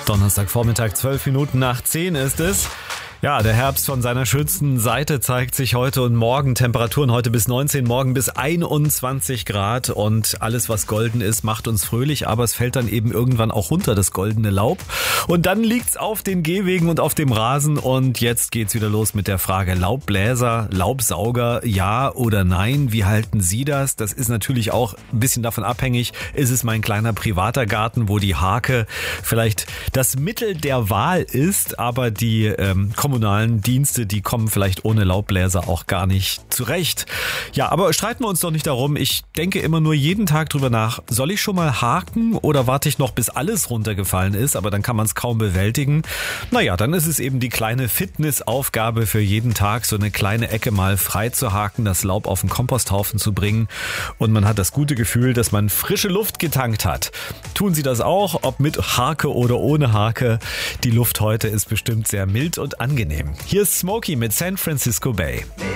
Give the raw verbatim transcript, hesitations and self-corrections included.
Donnerstagvormittag, zwölf Minuten nach zehn ist es. Ja, der Herbst von seiner schönsten Seite zeigt sich heute und morgen. Temperaturen heute bis neunzehn, morgen bis einundzwanzig Grad. Und alles, was golden ist, macht uns fröhlich. Aber es fällt dann eben irgendwann auch runter, das goldene Laub. Und dann liegt's auf den Gehwegen und auf dem Rasen. Und jetzt geht's wieder los mit der Frage Laubbläser, Laubsauger, ja oder nein? Wie halten Sie das? Das ist natürlich auch ein bisschen davon abhängig. Ist es mein kleiner privater Garten, wo die Hake vielleicht das Mittel der Wahl ist, aber die ähm, kommunalen Dienste, die kommen vielleicht ohne Laubbläser auch gar nicht zurecht. Ja, aber streiten wir uns doch nicht darum. Ich denke immer nur jeden Tag drüber nach, soll ich schon mal haken oder warte ich noch, bis alles runtergefallen ist, aber dann kann man es kaum bewältigen. Naja, dann ist es eben die kleine Fitnessaufgabe für jeden Tag, so eine kleine Ecke mal frei zu haken, das Laub auf den Komposthaufen zu bringen und man hat das gute Gefühl, dass man frische Luft getankt hat. Tun Sie das auch, ob mit Hake oder ohne Hake. Die Luft heute ist bestimmt sehr mild und angenehm. Hier ist Smokey mit San Francisco Bay.